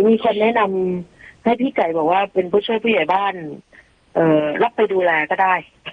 มีคนแนะนำให้พี่ไก่บอกว่าเป็นผู้ช่วยผู้ใหญ่บ้านรับไปดูแลก็ได้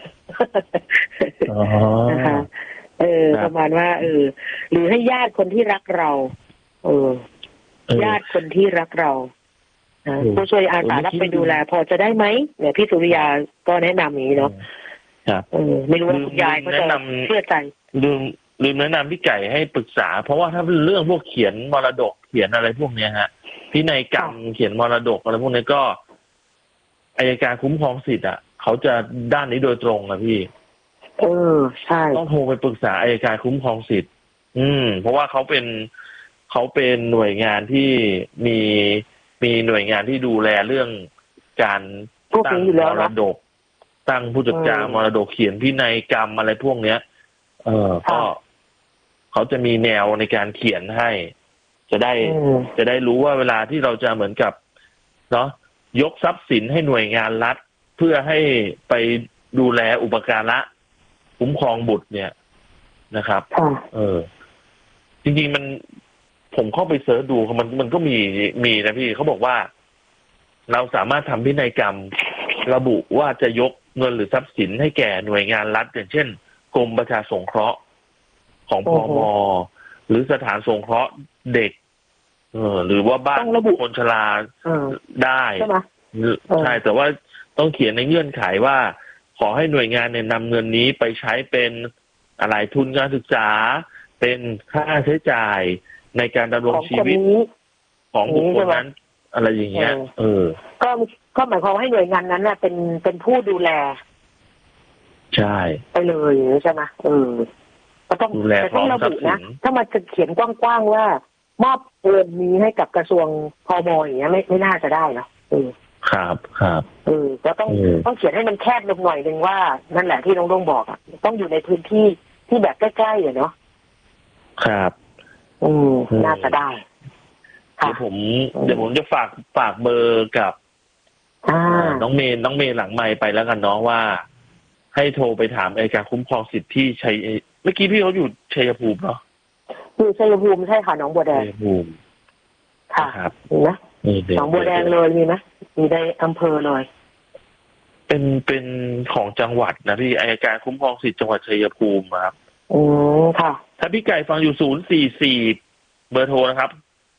นะคะประมาณว่าหรือให้ญาติคนที่รักเราญาติคนที่รักเราผู้ช่วยอาสารับไปดูแลพอจะได้ไหมเนี่ยพี่สุริยาก็แนะนำอย่างนี้เนาะไม่รู้ว่าคุณยายเขาจะเชื่อใจลืมแนะนำพี่ไก่ให้ปรึกษาเพราะว่าถ้าเป็นเรื่องพวกเขียนมรดกเขียนอะไรพวกเนี้ยฮะพินัยกรรมเขียนมรดกอะไรพวกนี้ก็อัยการคุ้มครองสิทธิ์อ่ะเขาจะด้านนี้โดยตรงนะพี่ใช่ต้องโทรไปปรึกษาอัยการคุ้มครองสิทธิ์เพราะว่าเขาเป็นหน่วยงานที่มีหน่วยงานที่ดูแลเรื่องการตั้งมรดกตั้งผู้จัดการมรดกเขียนพินัยกรรมอะไรพวกเนี้ยก็เขาจะมีแนวในการเขียนให้จะได้รู้ว่าเวลาที่เราจะเหมือนกับเนาะยกทรัพย์สินให้หน่วยงานรัฐเพื่อให้ไปดูแลอุปการะคุ้มครองบุตรเนี่ยนะครับจริงๆผมเข้าไปเสิร์ชดูมันก็มีนะพี่เขาบอกว่าเราสามารถทำพินัยกรรมระบุว่าจะยกเงินหรือทรัพย์สินให้แก่หน่วยงานรัฐอย่างเช่นกรมประชาสงเคราะห์ของพม.หรือสถานสงเคราะห์เด็กหรือว่าบ้านคนชราได้ใช่แต่ว่าต้องเขียนในเงื่อนไขว่าขอให้หน่วยงานเนี่ยนำเงินนี้ไปใช้เป็นอะไรทุนการศึกษาเป็นค่าใช้จ่ายในการดำรงชีวิตของบุคคลนั้นอะไรอย่างเงี้ยก็หมายความว่าให้หน่วยงานนั้นน่ะเป็นผู้ดูแลใช่ไปเลยใช่ไหมก็ต้องแต่ต้องระบุนะถ้ามันจะเขียนกว้างๆว่ามอบเงินนี้ให้กับกระทรวงพม.อย่างเงี้ยไม่น่าจะได้นะครับก็ต้องเขียนให้มันแคบลงหน่อยนึงว่านั่นแหละที่น้องบอกอ่ะต้องอยู่ในพื้นที่ที่แบบใกล้ๆเนาะครับน่าจะได้เดี๋ยวผมจะฝากเบอร์กับน้องเมย์หลังไมค์ไปแล้วกันน้องว่าให้โทรไปถามอัยการคุ้มครองสิทธิ์ที่ชัยเมื่อกี้พี่เขาอยู่ชัยภูมิเนาะอยู่ชัยภูมิใช่ค่ะหนองบัวแดงชัยภูมิค่ะมีไหมหนองบัวแดงเลยมีไหมมีในอำเภอเลยเป็นของจังหวัดนะพี่อัยการคุ้มครองสิทธิ์จังหวัดชัยภูมิครับค่ะถ้าพี่ไก่ฟังอยู่044เบอร์โทรนะครับ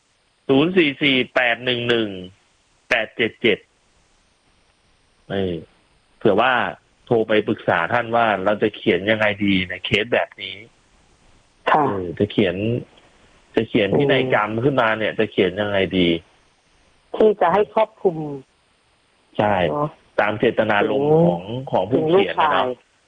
044811877เผื่อว่าโทรไปปรึกษาท่านว่าเราจะเขียนยังไงดีในเคสแบบนี้จะเขียนพินัยกรรมขึ้นมาเนี่ยจะเขียนยังไงดีที่จะให้ครอบคลุมใช่ตามเจตนารมณ์ของผู้เขียนนะครับ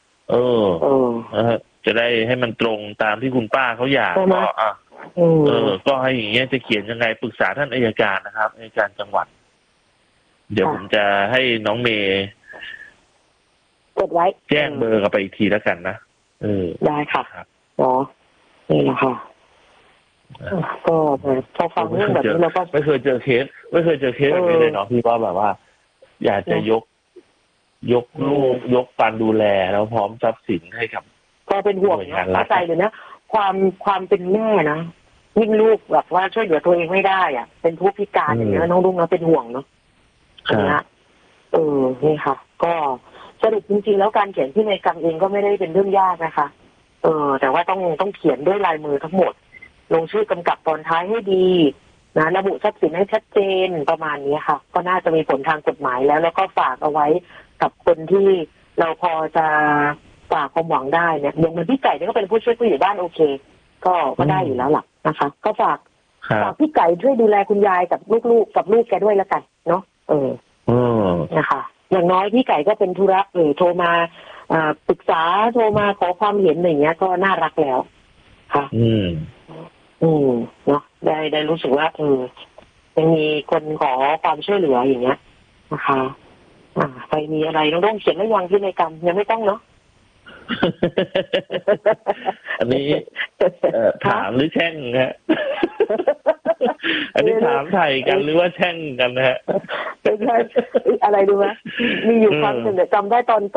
จะได้ให้มันตรงตามที่คุณป้าเขาอยากก็ให้อย่างเงี้ยจะเขียนยังไงปรึกษาท่านอัยการนะครับอัยการจังหวัดเดี๋ยวผมจะให้น้องเมย์กดไว้แจ้งเบอร์กันไปอีกทีแล้วกันนะได้ค่ะนี่แหละค่ะก็พอฟังเรื่องแบบนี้แล้วก็ไม่เคยเจอเคสแบบนี้เลยเนาะพี่ว่าแบบว่าอยากจะยกลูกยกการดูแลแล้วพร้อมทรัพย์สินให้กับก็เป็นห่วงเข้าใจเลยนะความเป็นแม่นะยิ่งลูกแบบว่าช่วยเหลือตัวเองไม่ได้อ่ะเป็นผู้พิการอย่างเงี้ยน้องลุงนะเป็นห่วงเนาะนะนี่ค่ะก็สรุปจริงๆแล้วการเขียนพินัยกรรมเองก็ไม่ได้เป็นเรื่องยากนะคะแต่ว่าต้องเขียนด้วยลายมือทั้งหมดลงชื่อกำกับตอนท้ายให้ดีนะระบุทรัพย์สินให้ชัดเจนประมาณนี้ค่ะก็น่าจะมีผลทางกฎหมายแล้วก็ฝากเอาไว้กับคนที่เราพอจะฝากความหวังได้เนี่ยอย่างเหมือนพี่ไก่เนี่ยก็เป็นผู้ช่วยผู้ใหญ่บ้านโอเคก็ได้อยู่แล้วล่ะนะคะก็ฝากพี่ไก่ช่วยดูแลคุณยายกับลูกกับลูกแกด้วยแล้วกันเนาะนะคะอย่างน้อยพี่ไก่ก็เป็นธุระโทรมาปรึกษาโทรมาขอความเห็นอย่างเงี้ยก็น่ารักแล้วค่ะเนาะได้รู้สึกว่ายังมีคนขอความช่วยเหลืออย่างเงี้ยนะคะใครมีอะไรต้องเขียนไว้ยังพินัยกรรมยังไม่ต้องเนาะอันนี้ถามหรือแช่งฮะ อันนี้ถามไทยกันหรือว่าแช่งกันนะฮะไม่ใช่อะไรดูไหมมีอยู่ครั้งหนึ่งจำได้ตอน